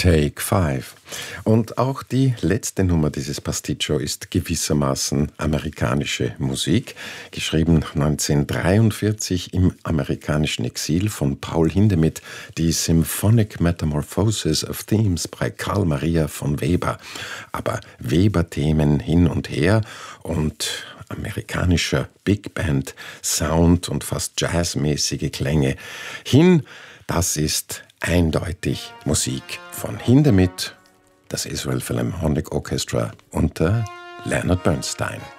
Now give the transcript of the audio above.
Take 5. Und auch die letzte Nummer dieses Pasticcio ist gewissermaßen amerikanische Musik, geschrieben 1943 im amerikanischen Exil von Paul Hindemith, die Symphonic Metamorphosis of Themes bei Carl Maria von Weber. Aber Weber-Themen hin und her und amerikanischer Big Band Sound und fast jazzmäßige Klänge hin, das ist eindeutig Musik von Hindemith, das Israel Philharmonic Orchestra unter Leonard Bernstein.